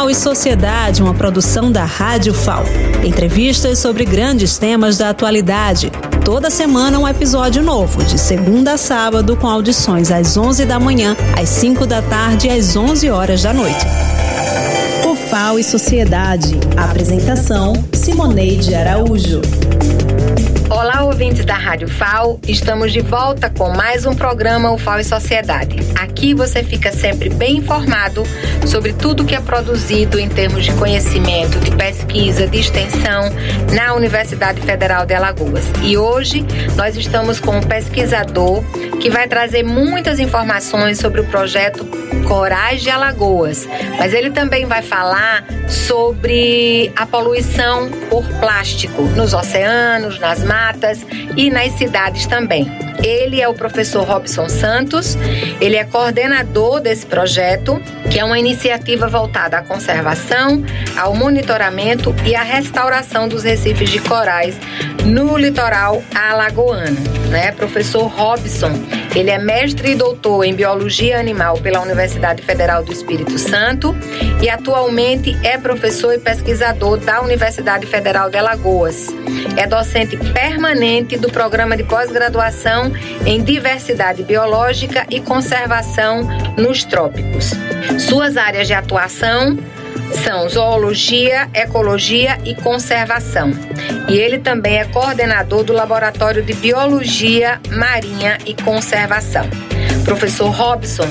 FAO e Sociedade, uma produção da Rádio FAO. Entrevistas sobre grandes temas da atualidade. Toda semana um episódio novo, de segunda a sábado, com audições às 11 da manhã, às 5 da tarde e às 11 horas da noite. O FAO e Sociedade. Apresentação: Simoneide Araújo. Olá, ouvintes da Rádio FAO, estamos de volta com mais um programa O FAO e Sociedade. Aqui você fica sempre bem informado sobre tudo que é produzido em termos de conhecimento, de pesquisa, de extensão na Universidade Federal de Alagoas. E hoje nós estamos com um pesquisador que vai trazer muitas informações sobre o projeto Corais de Alagoas, mas ele também vai falar sobre a poluição por plástico nos oceanos, nas matas e nas cidades também. Ele é o professor Robson Santos, ele é coordenador desse projeto, que é uma iniciativa voltada à conservação, ao monitoramento e à restauração dos recifes de corais no litoral alagoano, né? Professor Robson, ele é mestre e doutor em Biologia Animal pela Universidade Federal do Espírito Santo e atualmente é professor e pesquisador da Universidade Federal de Alagoas. É docente permanente do Programa de Pós-Graduação em Diversidade Biológica e Conservação nos Trópicos. Suas áreas de atuação são zoologia, ecologia e conservação. E ele também é coordenador do Laboratório de Biologia Marinha e Conservação. Professor Robson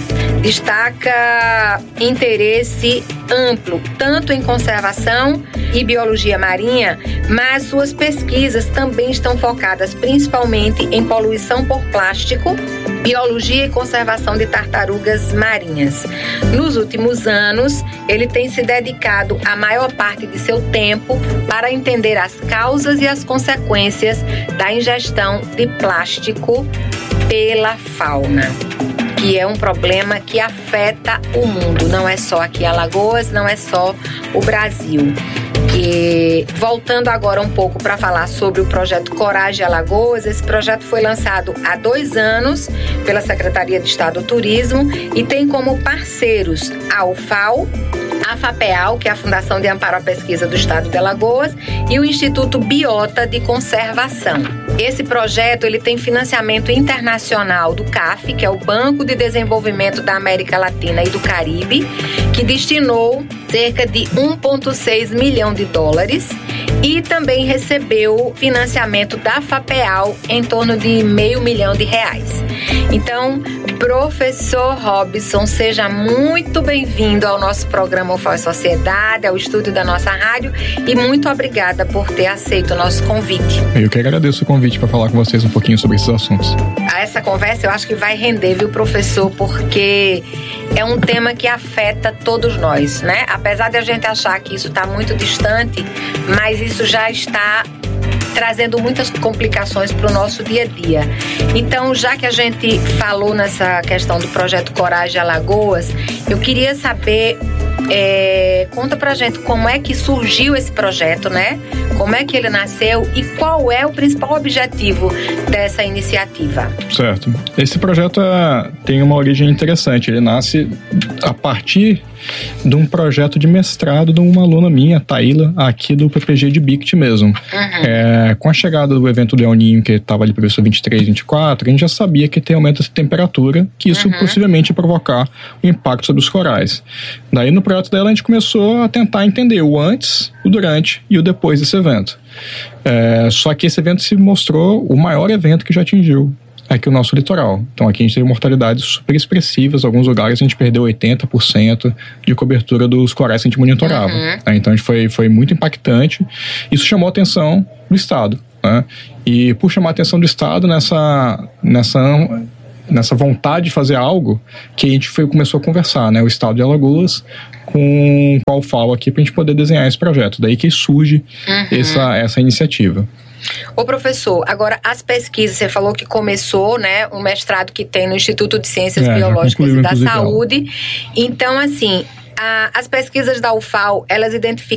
destaca interesse amplo, tanto em conservação e biologia marinha, mas suas pesquisas também estão focadas principalmente em poluição por plástico, biologia e conservação de tartarugas marinhas. Nos últimos anos, ele tem se dedicado a maior parte de seu tempo para entender as causas e as consequências da ingestão de plástico pela fauna, que é um problema que afeta o mundo, não é só aqui em Alagoas, não é só o Brasil. E voltando agora um pouco para falar sobre o projeto Corais de Alagoas, esse projeto foi lançado há 2 anos pela Secretaria de Estado do Turismo e tem como parceiros a UFAO, a FAPEAL, que é a Fundação de Amparo à Pesquisa do Estado de Alagoas, e o Instituto Biota de Conservação. Esse projeto ele tem financiamento internacional do CAF, que é o Banco de Desenvolvimento da América Latina e do Caribe, que destinou cerca de 1,6 milhão de dólares e também recebeu financiamento da FAPEAL em torno de R$500 milhão. Então, professor Robson, seja muito bem-vindo ao nosso programa O FAO e Sociedade, ao estúdio da nossa rádio, e muito obrigada por ter aceito o nosso convite. Eu que agradeço o convite para falar com vocês um pouquinho sobre esses assuntos. Essa conversa eu acho que vai render, viu, professor, porque é um tema que afeta todos nós, né? Apesar de a gente achar que isso está muito distante, mas isso já está trazendo muitas complicações para o nosso dia a dia. Então, já que a gente falou nessa questão do projeto Corais de Alagoas, eu queria saber, conta pra gente como é que surgiu esse projeto, né? Como é que ele nasceu e qual é o principal objetivo dessa iniciativa? Certo. Esse projeto tem uma origem interessante. Ele nasce a partir de um projeto de mestrado de uma aluna minha, Taíla, aqui do PPG de Bict mesmo. Uhum. Com a chegada do evento do El Niño, que estava ali para o 23, 24, a gente já sabia que tem aumento de temperatura, que isso possivelmente ia provocar um impacto sobre os corais. Daí, no projeto dela, a gente começou a tentar entender o antes, o durante e o depois desse evento. Só que esse evento se mostrou o maior evento que já atingiu aqui o nosso litoral. Então aqui a gente teve mortalidades super expressivas, em alguns lugares a gente perdeu 80% de cobertura dos corais que a gente monitorava. Então foi muito impactante. Isso chamou a atenção do Estado, né? E por chamar a atenção do Estado nessa vontade de fazer algo, que a gente começou a conversar, né? O Estado de Alagoas com o FAO aqui para a gente poder desenhar esse projeto. Daí que surge essa iniciativa. Ô professor, agora as pesquisas, você falou que começou, né, um mestrado que tem no Instituto de Ciências Biológicas e da Saúde. Então, assim, as pesquisas da UFAO, elas identificam